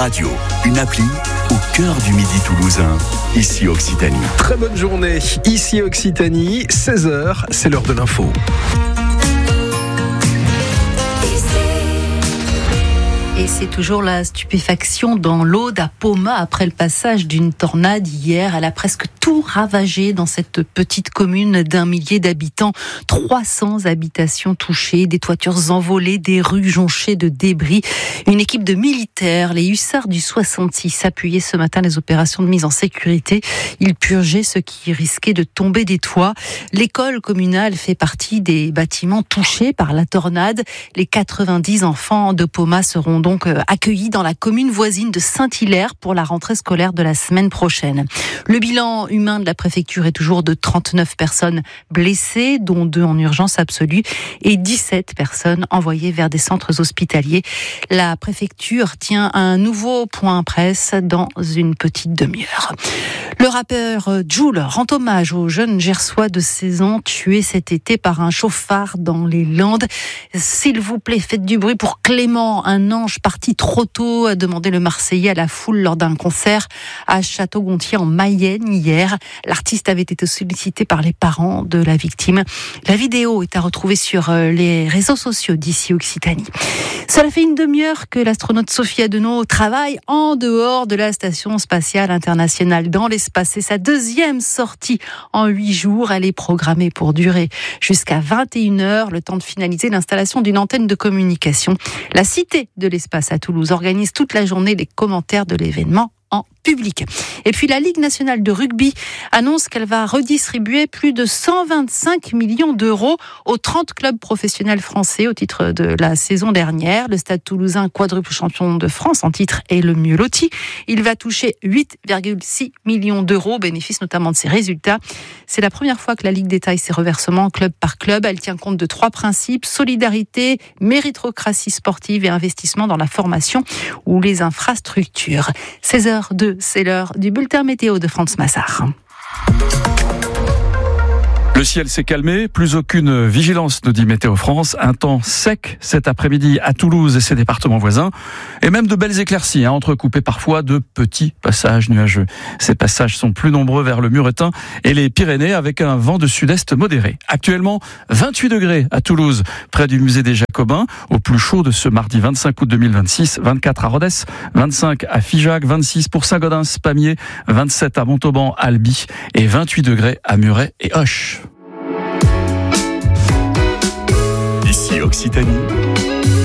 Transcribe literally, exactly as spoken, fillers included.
Radio, une appli au cœur du Midi toulousain, ici Occitanie. Très bonne journée, ici Occitanie, seize heures, c'est l'heure de l'info. Et c'est toujours la stupéfaction dans l'Aude à Pomat après le passage d'une tornade hier. Elle a presque tout ravagé dans cette petite commune d'un millier d'habitants. trois cents habitations touchées, des toitures envolées, des rues jonchées de débris. Une équipe de militaires, les hussards du soixante-six, appuyaient ce matin les opérations de mise en sécurité. Ils purgeaient ce qui risquait de tomber des toits. L'école communale fait partie des bâtiments touchés par la tornade. Les quatre-vingt-dix enfants de Pomat seront donc donc accueillis dans la commune voisine de Saint-Hilaire pour la rentrée scolaire de la semaine prochaine. Le bilan humain de la préfecture est toujours de trente-neuf personnes blessées, dont deux en urgence absolue, et dix-sept personnes envoyées vers des centres hospitaliers. La préfecture tient un nouveau point presse dans une petite demi-heure. Le rappeur Jul rend hommage aux jeunes Gersois de seize ans tués cet été par un chauffard dans les Landes. S'il vous plaît, faites du bruit pour Clément, un ange parti trop tôt, a demandé le Marseillais à la foule lors d'un concert à Château-Gontier en Mayenne hier. L'artiste avait été sollicité par les parents de la victime. La vidéo est à retrouver sur les réseaux sociaux d'ici Occitanie. Cela fait une demi-heure que l'astronaute Sophie Adenau travaille en dehors de la Station spatiale internationale dans l'espace. C'est sa deuxième sortie en huit jours. Elle est programmée pour durer jusqu'à vingt et une heures, le temps de finaliser l'installation d'une antenne de communication. La Cité de l'espace à Toulouse organise toute la journée les commentaires de l'événement en public. Et puis la Ligue nationale de rugby annonce qu'elle va redistribuer plus de cent vingt-cinq millions d'euros aux trente clubs professionnels français au titre de la saison dernière. Le Stade Toulousain, quadruple champion de France en titre, est le mieux loti. Il va toucher huit virgule six millions d'euros, bénéfice notamment de ses résultats. C'est la première fois que la Ligue détaille ses reversements club par club. Elle tient compte de trois principes: solidarité, méritocratie sportive et investissement dans la formation ou les infrastructures. seize heures deux, c'est l'heure du bulletin météo de Franz Massard. Le ciel s'est calmé, plus aucune vigilance, nous dit Météo France. Un temps sec cet après-midi à Toulouse et ses départements voisins. Et même de belles éclaircies, hein, entrecoupées parfois de petits passages nuageux. Ces passages sont plus nombreux vers le Muretin et les Pyrénées avec un vent de sud-est modéré. Actuellement, vingt-huit degrés à Toulouse, près du musée des Jacobins, au plus chaud de ce mardi vingt-cinq août deux mille vingt-six. vingt-quatre à Rodez, vingt-cinq à Figeac, vingt-six pour Saint-Gaudens, Pamiers, vingt-sept à Montauban, Albi et vingt-huit degrés à Muret et Auch. Ici Occitanie,